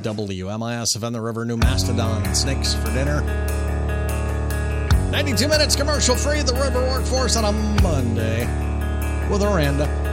WMIS of the River, New Mastodon, Snakes for dinner. 92 minutes commercial free, the River Workforce on a Monday with Oranda.